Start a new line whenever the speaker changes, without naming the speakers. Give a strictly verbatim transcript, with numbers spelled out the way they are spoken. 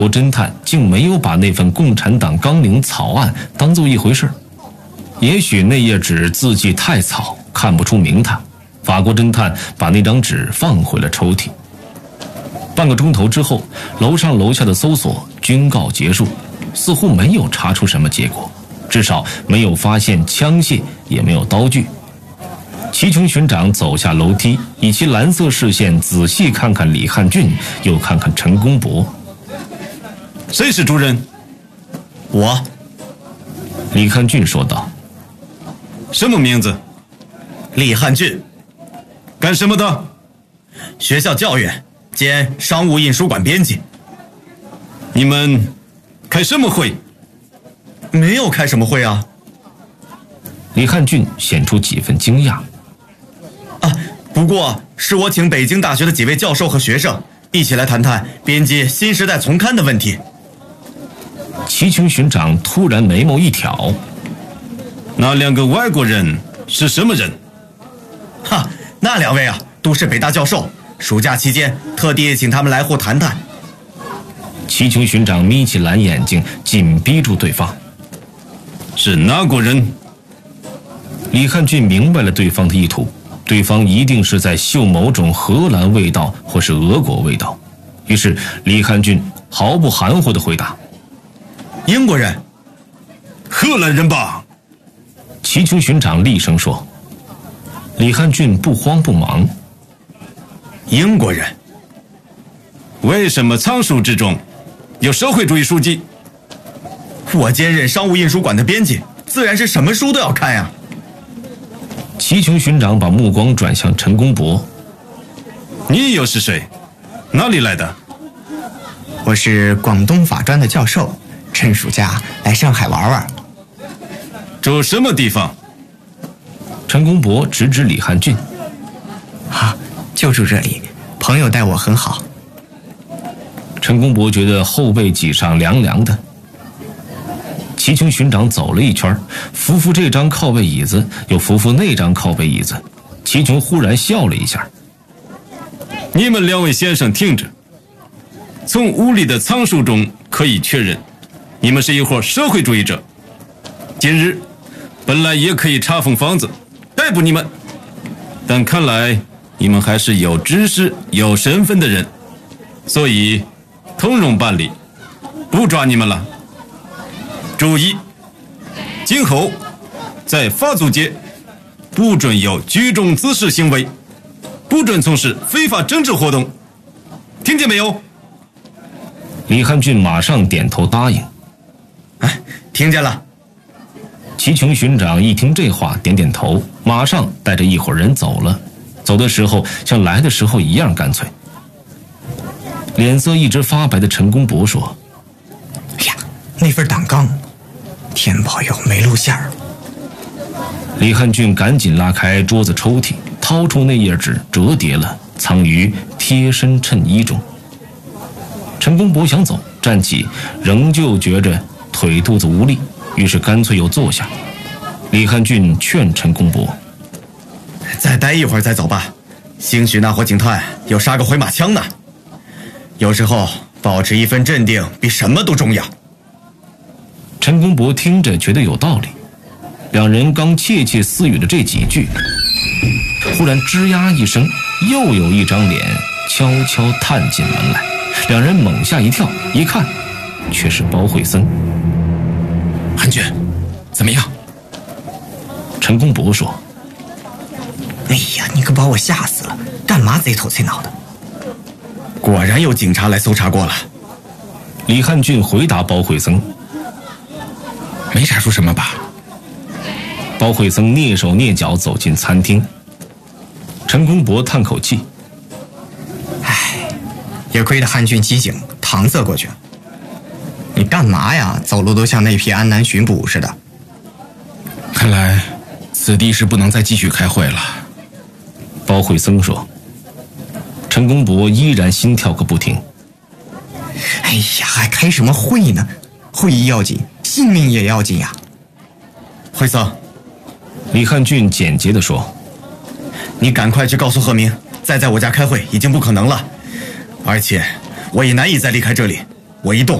国侦探竟没有把那份共产党纲领草案当做一回事。也许那页纸字迹太草，看不出名堂。法国侦探把那张纸放回了抽屉。半个钟头之后，楼上楼下的搜索均告结束，似乎没有查出什么结果，至少没有发现枪械，也没有刀具。齐琼巡长走下楼梯，以其蓝色视线仔细看看李汉俊，又看看陈公博。
谁是主任？
我。
李汉俊说道。
什么名字？
李汉俊。
干什么的？
学校教员兼商务印书馆编辑。
你们开什么会？
没有开什么会啊。
李汉俊显出几分惊讶。
啊，不过是我请北京大学的几位教授和学生一起来谈谈编辑《新时代丛刊》的问题。
齐琼巡长突然眉毛一挑。
那两个外国人是什么人？
哈，那两位啊，都是北大教授，暑假期间特地请他们来沪谈谈。
齐琼巡长眯起蓝眼睛，紧逼住对方。
是哪国人？
李汉俊明白了对方的意图，对方一定是在嗅某种荷兰味道或是俄国味道。于是李汉俊毫不含糊地回答：
英国人。
荷兰人吧？
齐琼巡长厉声说。李汉俊不慌不忙：
英国人。
为什么藏书之中有社会主义书籍？
我兼任商务印书馆的编辑，自然是什么书都要看呀。
齐琼巡长把目光转向陈公博：
你又是谁？哪里来的？
我是广东法专的教授，趁暑假来上海玩玩。
住什么地方？
陈公博指指李汉俊：
啊，就住这里，朋友待我很好。
陈公博觉得后背脊上凉凉的。齐琼巡长走了一圈，扶扶这张靠背椅子，又扶扶那张靠背椅子。齐琼忽然笑了一下：
你们两位先生听着，从屋里的藏书中可以确认，你们是一伙社会主义者。今日本来也可以查封房子，逮捕你们，但看来你们还是有知识、有身份的人，所以通融办理，不抓你们了。注意，今后在法租界不准有聚众滋事行为，不准从事非法政治活动，听见没有？
李汉俊马上点头答应。
哎，听见了。
齐琼巡长一听这话，点点头，马上带着一伙人走了。走的时候像来的时候一样干脆。脸色一直发白的陈公博说：
哎呀，那份党纲，天保佑没露馅儿。
李汉俊赶紧拉开桌子抽屉，掏出那页纸，折叠了，藏于贴身衬衣中。陈公博想走，站起，仍旧觉着腿肚子无力，于是干脆又坐下。李汉俊劝陈公博：
再待一会儿再走吧，兴许那伙警探又杀个回马枪呢。有时候保持一分镇定比什么都重要。
陈公博听着觉得有道理，两人刚窃窃私语的这几句，忽然吱呀一声，又有一张脸悄悄探进门来。两人猛吓一跳，一看却是包惠僧。
汉俊，怎么样？
陈公博说：
哎呀，你可把我吓死了，干嘛贼头贼脑的？
果然有警察来搜查过了。
李汉俊回答包惠僧：
没查出什么吧？
包惠僧蹑手蹑脚走进餐厅。陈公博叹口气：
唉，也亏得汉俊机警，搪塞过去。你干嘛呀？走路都像那批安南巡捕似的。
看来此地是不能再继续开会了。
包惠僧说。陈公博依然心跳个不停。
哎呀，还开什么会呢？会议要紧，性命也要紧呀。
惠僧，
李汉俊简洁地说：
你赶快去告诉贺明，再在我家开会已经不可能了，而且我也难以再离开这里。 我一动